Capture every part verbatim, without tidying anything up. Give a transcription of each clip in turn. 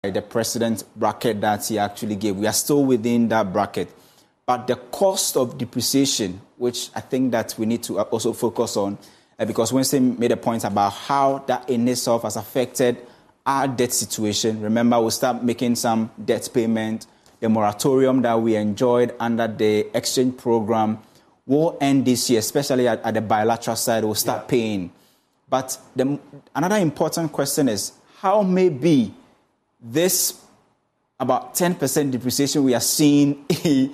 the president's bracket that he actually gave. We are still within that bracket. But the cost of depreciation, which I think that we need to also focus on, uh, because Wednesday made a point about how that in itself has affected our debt situation. Remember, we'll start making some debt payment. The moratorium that we enjoyed under the exchange program will end this year, especially at, at the bilateral side, we'll start yeah. paying. But the, another important question is, how may be this about ten percent depreciation we are seeing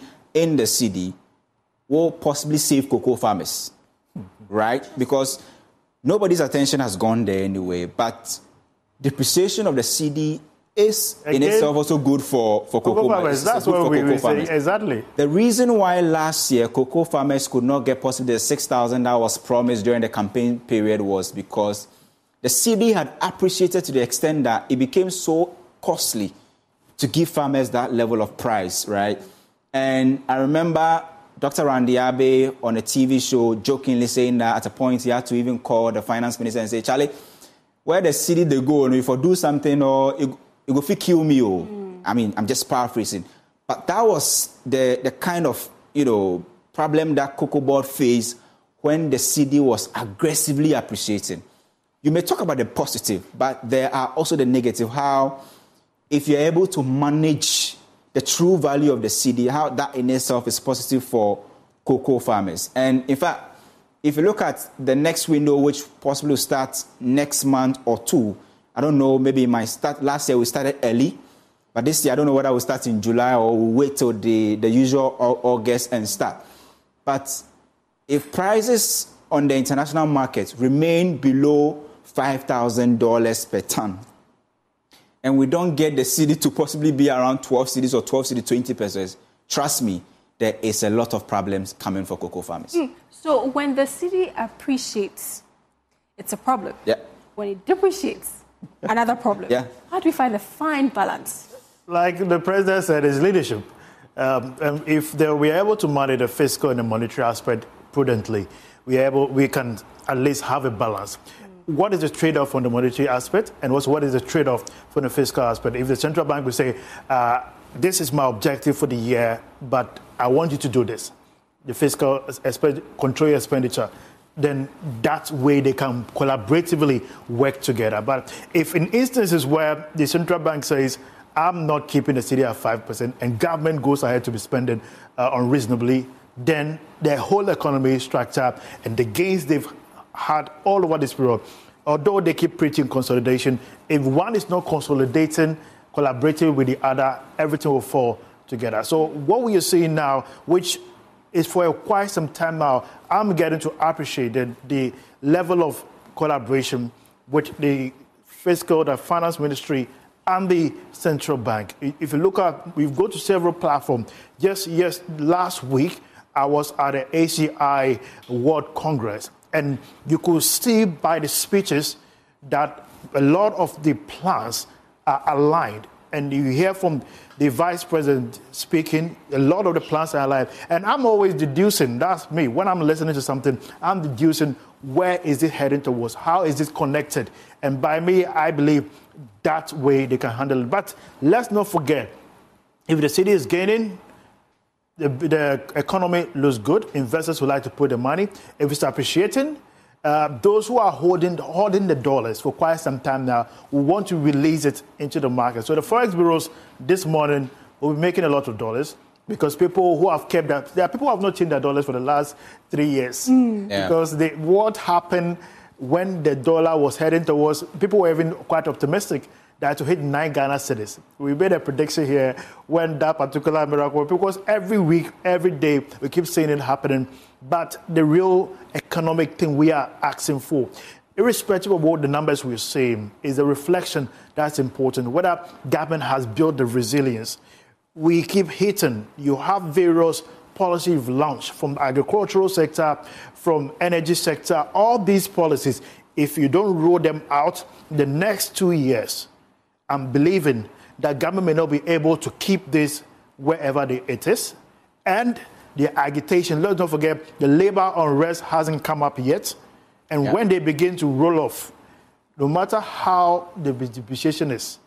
in the C D will possibly save cocoa farmers, right? Because nobody's attention has gone there anyway, but depreciation of the C D is Again, in itself also good for, for cocoa, cocoa farmers. That's what we were saying. Exactly. The reason why last year cocoa farmers could not get possibly the six thousand that was promised during the campaign period was because the C D had appreciated to the extent that it became so costly to give farmers that level of price, right? And I remember Doctor Randy Abe on a T V show jokingly saying that at a point he had to even call the finance minister and say, Charlie, where the C D they go, and if I do something or it, it will kill me. Or, mm. I mean, I'm just paraphrasing. But that was the, the kind of, you know, problem that Cocoa Board faced when the C D was aggressively appreciating. You may talk about the positive, but there are also the negative, how if you're able to manage the true value of the C D, how that in itself is positive for cocoa farmers. And in fact, if you look at the next window, which possibly will start next month or two, I don't know, maybe it might start, last year we started early, but this year I don't know whether we'll start in July or we'll wait till the, the usual August and start. But if prices on the international market remain below five thousand dollars per ton, and we don't get the C D to possibly be around twelve C Ds or twelve C D, twenty pesos, trust me, there is a lot of problems coming for cocoa farmers. Mm. So when the C D appreciates, it's a problem. Yeah. When it depreciates, another problem. Yeah. How do we find a fine balance? Like the president said, it's leadership. Um, and if they, we are able to manage the fiscal and the monetary aspect prudently, we are able, we can at least have a balance. What is the trade-off on the monetary aspect, and also what is the trade-off for the fiscal aspect? If the central bank will say, uh, this is my objective for the year, but I want you to do this, the fiscal control your expenditure, then that way they can collaboratively work together. But if in instances where the central bank says, I'm not keeping the C D at five percent, and government goes ahead to be spending uh, unreasonably, then the whole economy structure and the gains they've had all over this period, although they keep preaching consolidation, if one is not consolidating, collaborating with the other, everything will fall together. So what we are seeing now, which is for quite some time now, I'm getting to appreciate the, the level of collaboration with the fiscal, the finance ministry, and the central bank. If you look at, we've go to several platforms. Yes, yes, last week I was at the A C I World Congress, and you could see by the speeches that a lot of the plans are aligned. And you hear from the vice president speaking, a lot of the plans are aligned. And I'm always deducing, that's me, when I'm listening to something, I'm deducing where is it heading towards, how is it connected? And by me, I believe that way they can handle it. But let's not forget, if the city is gaining, The, the economy looks good. Investors would like to put the money. If it's appreciating, uh, those who are holding holding the dollars for quite some time now will want to release it into the market. So the forex bureaus this morning will be making a lot of dollars because people who have kept that, there are people who have not changed their dollars for the last three years. Mm. Yeah. Because they, what happened when the dollar was heading towards, people were even quite optimistic that to hit nine Ghana cedis. We made a prediction here when that particular miracle, because every week, every day, we keep seeing it happening. But the real economic thing we are asking for, irrespective of what the numbers we're seeing, is a reflection that's important. Whether government has built the resilience. We keep hitting. You have various policies you've launched from the agricultural sector, from energy sector, all these policies. If you don't roll them out the next two years, I'm believing that government may not be able to keep this wherever it is. And the agitation, let's not forget, the labor unrest hasn't come up yet. And yeah. when they begin to roll off, no matter how the depreciation is,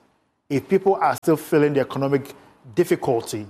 if people are still feeling the economic difficulty,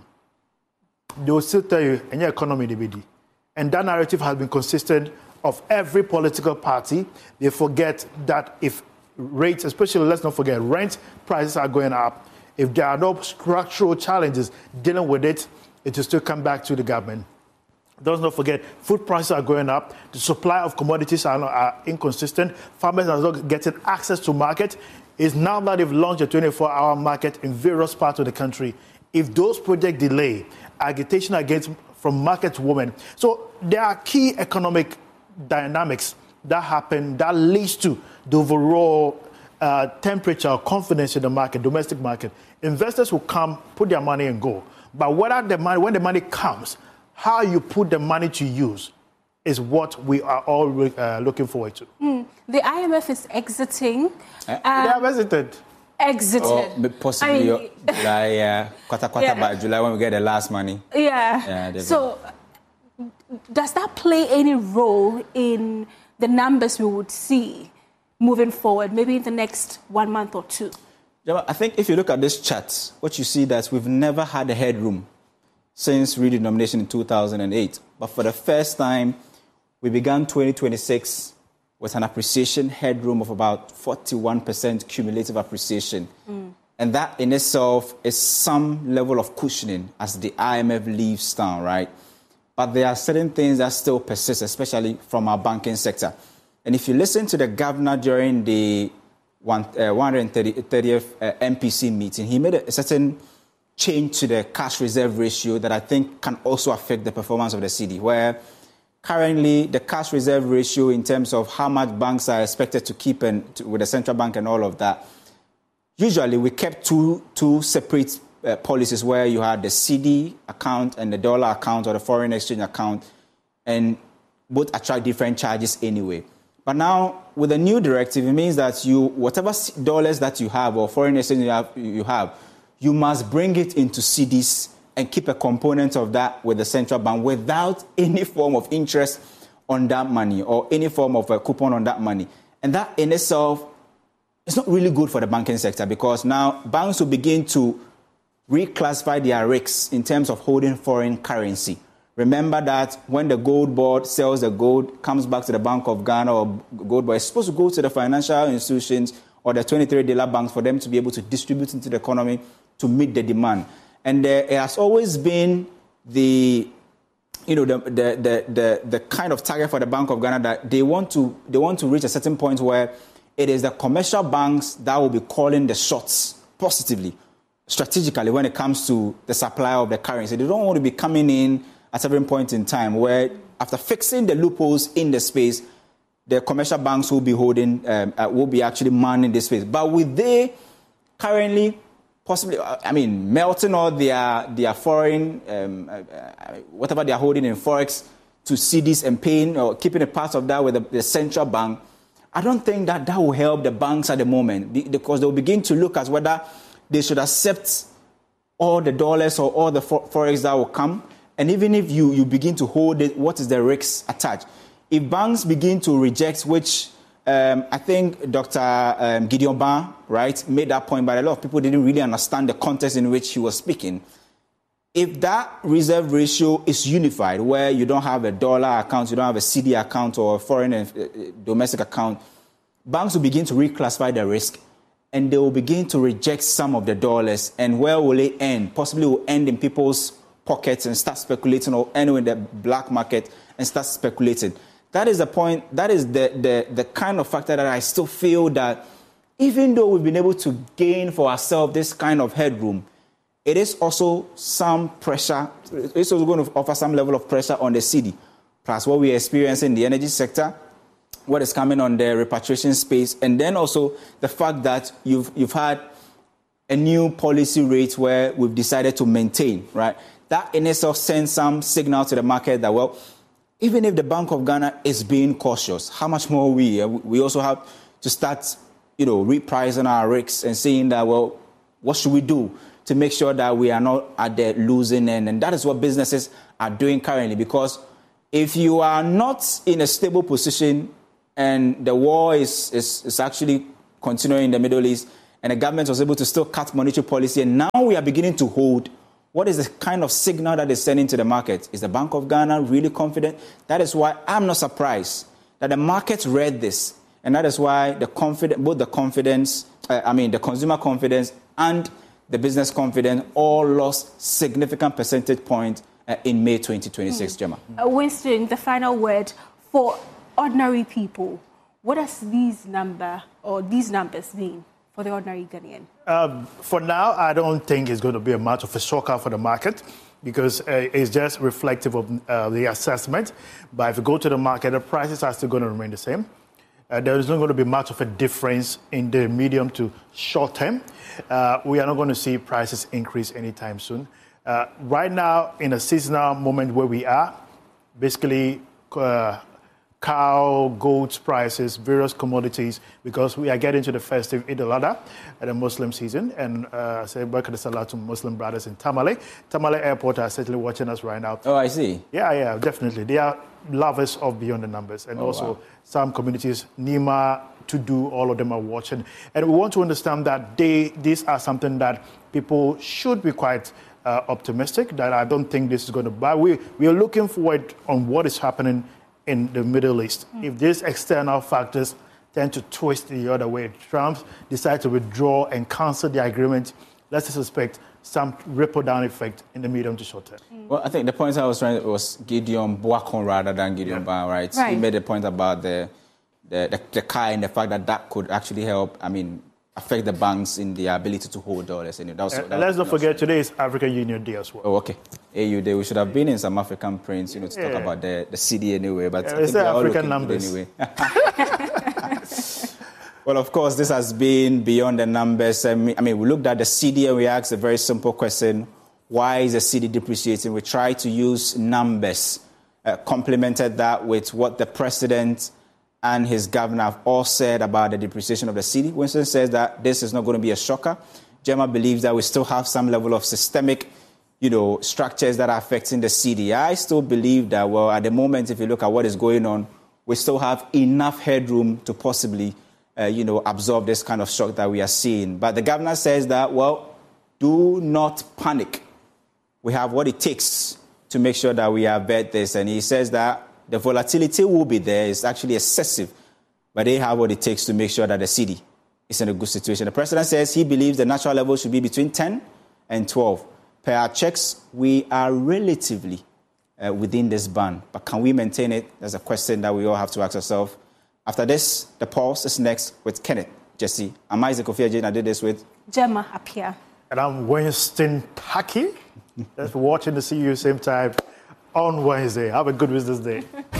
they will still tell you, and your economy, D B D. And that narrative has been consistent of every political party. They forget that if rates, especially, let's not forget, rent prices are going up. If there are no structural challenges dealing with it, it will still come back to the government. Let's not forget, food prices are going up. The supply of commodities are, are inconsistent. Farmers are not getting access to market. It's now that they've launched a twenty-four hour market in various parts of the country. If those projects delay, agitation against from market women. So there are key economic dynamics that happen that leads to the overall uh, temperature, confidence in the market, domestic market. Investors will come, put their money and go. But whether the money, when the money comes, how you put the money to use is what we are all uh, looking forward to. Mm. The I M F is exiting. Uh, um, they have exited. Exited. Or possibly I mean, July, uh, quarter, quarter yeah. by July when we get the last money. Yeah. yeah so, does that play any role in the numbers we would see moving forward, maybe in the next one month or two? I think if you look at this chart, what you see that we've never had a headroom since redenomination in two thousand eight. But for the first time, we began twenty twenty-six with an appreciation headroom of about forty-one percent cumulative appreciation. Mm. And that in itself is some level of cushioning as the I M F leaves town, right? But there are certain things that still persist, especially from our banking sector. And if you listen to the governor during the one hundred thirtieth uh, M P C meeting, he made a certain change to the cash reserve ratio that I think can also affect the performance of the C D, where currently the cash reserve ratio in terms of how much banks are expected to keep in, to, with the central bank and all of that, usually we kept two, two separate uh, policies where you had the C D account and the dollar account or the foreign exchange account, and both attract different charges anyway. But now, with the new directive, it means that you, whatever dollars that you have or foreign exchange you have, you have, you must bring it into C Ds and keep a component of that with the central bank without any form of interest on that money or any form of a coupon on that money. And that in itself is not really good for the banking sector, because now banks will begin to reclassify their risks in terms of holding foreign currency. Remember that when the gold board sells the gold, comes back to the Bank of Ghana or gold board, it's supposed to go to the financial institutions or the twenty-three dealer banks for them to be able to distribute into the economy to meet the demand. And there has always been the, you know, the, the, the, the, the kind of target for the Bank of Ghana that they want to they want to reach a certain point where it is the commercial banks that will be calling the shots positively, strategically, when it comes to the supply of the currency. They don't want to be coming in at every point in time where, after fixing the loopholes in the space, the commercial banks will be holding, um, uh, will be actually manning this space. But with they currently possibly, I mean, melting all their their foreign, um, uh, whatever they are holding in forex to C Ds and paying or keeping a part of that with the, the central bank, I don't think that that will help the banks at the moment, because they'll begin to look at whether they should accept all the dollars or all the forex that will come. And even if you, you begin to hold it, what is the risks attached? If banks begin to reject, which um, I think Doctor Um, Gideon Ban, right, made that point, but a lot of people didn't really understand the context in which he was speaking. If that reserve ratio is unified, where you don't have a dollar account, you don't have a C D account or a foreign uh, domestic account, banks will begin to reclassify the risk, and they will begin to reject some of the dollars. And where will it end? Possibly will end in people's pockets and start speculating, or end in the black market and start speculating. That is the point. That is the, the, the kind of factor that I still feel that even though we've been able to gain for ourselves this kind of headroom, it is also some pressure. It's also going to offer some level of pressure on the C D. Plus what we are experiencing in the energy sector, what is coming on the repatriation space, and then also the fact that you've you've had a new policy rate where we've decided to maintain, right? That in itself sends some signal to the market that, well, even if the Bank of Ghana is being cautious, how much more we? We also have to start, you know, repricing our risks and saying that, well, what should we do to make sure that we are not at the losing end? And that is what businesses are doing currently, because if you are not in a stable position and the war is, is, is actually continuing in the Middle East, and the government was able to still cut monetary policy, and now we are beginning to hold. What is the kind of signal that is sending to the market? Is the Bank of Ghana really confident? That is why I'm not surprised that the market read this, and that is why the confident, both the confidence, uh, I mean the consumer confidence and the business confidence all lost significant percentage points uh, in May twenty twenty-six, mm. Gemma. Uh, Winston, the final word for ordinary people. What does these number or these numbers mean for the ordinary Ghanaian? Um, for now, I don't think it's going to be a much of a shocker for the market because uh, it's just reflective of uh, the assessment. But if you go to the market, the prices are still going to remain the same. Uh, there is not going to be much of a difference in the medium to short term. Uh, we are not going to see prices increase anytime soon. Uh, right now, in a seasonal moment where we are, basically uh, cow, goats prices, various commodities, because we are getting to the festive Eid al-Adha, the Muslim season. And uh, I say, welcome to Salah to Muslim brothers in Tamale. Tamale Airport are certainly watching us right now. Oh, I see. Yeah, yeah, definitely. They are lovers of Beyond the Numbers. And oh, also wow. some communities, Nima, Tudu, all of them are watching. And we want to understand that they, these are something that people should be quite uh, optimistic, that I don't think this is going to buy. We, we are looking forward on what is happening in the Middle East. Mm. If these external factors tend to twist the other way, Trump decides to withdraw and cancel the agreement, let's suspect some ripple down effect in the medium to short term. Mm. Well, I think the point I was trying to was Gideon Boakon rather than Gideon yeah. Ban, right? right? He made a point about the the, the the car and the fact that that could actually help, I mean, affect the banks in their ability to hold dollars. And that was, uh, that let's was, not forget, today is African Union Day as well. Oh, okay. A U Day. We should have been in some African prints, you know, to yeah. talk about the, the C D anyway. But yeah, it's the African numbers. Anyway. Well, of course, this has been Beyond the Numbers. I mean, I mean, we looked at the C D and we asked a very simple question. Why is the C D depreciating? We tried to use numbers, uh, complemented that with what the president and his governor have all said about the depreciation of the C D. Winston says that this is not going to be a shocker. Gemma believes that we still have some level of systemic, you know, structures that are affecting the C D. I still believe that, well, at the moment, if you look at what is going on, we still have enough headroom to possibly, uh, you know, absorb this kind of shock that we are seeing. But the governor says that, well, do not panic. We have what it takes to make sure that we avert this. And he says that the volatility will be there. It's actually excessive. But they have what it takes to make sure that the C D is in a good situation. The president says he believes the natural level should be between ten and twelve. Per our checks, we are relatively uh, within this band. But can we maintain it? That's a question that we all have to ask ourselves. After this, the pulse is next with Kenneth, Jesse. I'm Isaac Ofiajin. I did this with Gemma Appiah. And I'm Winston Packy. Thanks for watching. To see you same time on Wednesday. Have a good business day.